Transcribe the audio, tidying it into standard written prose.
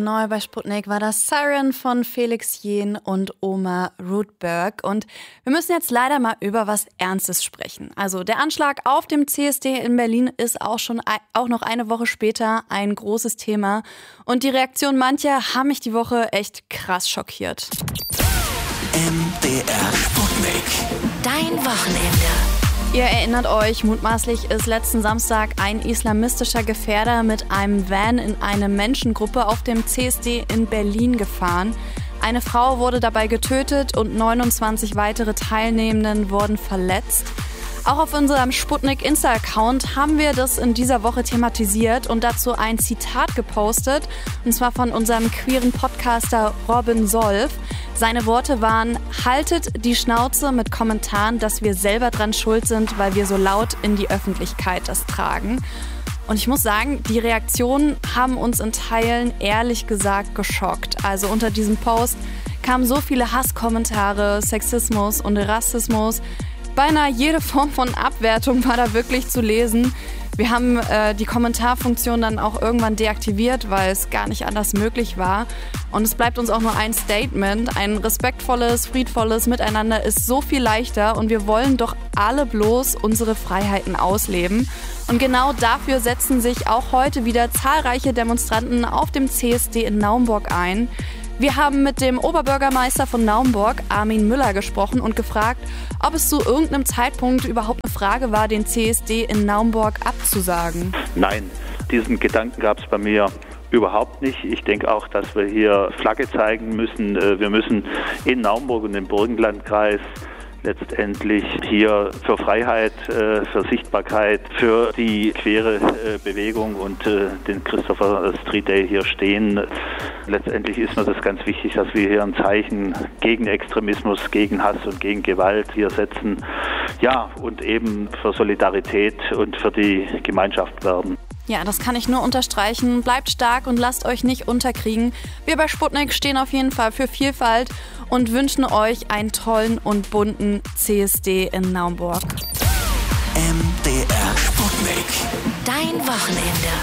Neu bei Sputnik war das Siren von Felix Jähn und Oma Rudberg. Und wir müssen jetzt leider mal über was Ernstes sprechen. Also der Anschlag auf dem CSD in Berlin ist auch noch eine Woche später ein großes Thema. Und die Reaktion mancher haben mich die Woche echt krass schockiert. MDR Sputnik. Dein Wochenende. Ihr erinnert euch, mutmaßlich ist letzten Samstag ein islamistischer Gefährder mit einem Van in eine Menschengruppe auf dem CSD in Berlin gefahren. Eine Frau wurde dabei getötet und 29 weitere Teilnehmenden wurden verletzt. Auch auf unserem Sputnik-Insta-Account haben wir das in dieser Woche thematisiert und dazu ein Zitat gepostet, und zwar von unserem queeren Podcaster Robin Solf. Seine Worte waren: Haltet die Schnauze mit Kommentaren, dass wir selber dran schuld sind, weil wir so laut in die Öffentlichkeit das tragen. Und ich muss sagen, die Reaktionen haben uns in Teilen ehrlich gesagt geschockt. Also unter diesem Post kamen so viele Hasskommentare, Sexismus und Rassismus. Beinahe jede Form von Abwertung war da wirklich zu lesen. Wir haben die Kommentarfunktion dann auch irgendwann deaktiviert, weil es gar nicht anders möglich war. Und es bleibt uns auch nur ein Statement. Ein respektvolles, friedvolles Miteinander ist so viel leichter und wir wollen doch alle bloß unsere Freiheiten ausleben. Und genau dafür setzen sich auch heute wieder zahlreiche Demonstranten auf dem CSD in Naumburg ein. Wir haben mit dem Oberbürgermeister von Naumburg, Armin Müller, gesprochen und gefragt, ob es zu irgendeinem Zeitpunkt überhaupt eine Frage war, den CSD in Naumburg abzusagen. Nein, diesen Gedanken gab es bei mir überhaupt nicht. Ich denke auch, dass wir hier Flagge zeigen müssen. Wir müssen in Naumburg und im Burgenlandkreis letztendlich hier für Freiheit, für Sichtbarkeit, für die queere Bewegung und den Christopher Street Day hier stehen. Letztendlich ist mir das ganz wichtig, dass wir hier ein Zeichen gegen Extremismus, gegen Hass und gegen Gewalt hier setzen. Ja, und eben für Solidarität und für die Gemeinschaft werden. Ja, das kann ich nur unterstreichen. Bleibt stark und lasst euch nicht unterkriegen. Wir bei Sputnik stehen auf jeden Fall für Vielfalt und wünschen euch einen tollen und bunten CSD in Naumburg. MDR Sputnik. Dein Wochenende.